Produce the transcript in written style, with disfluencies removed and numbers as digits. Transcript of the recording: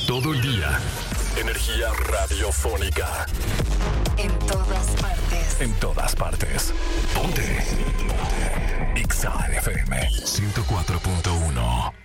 Todo el día. Energía radiofónica. En todas partes. En todas partes. Ponte. Ponte. Exa FM 104.1.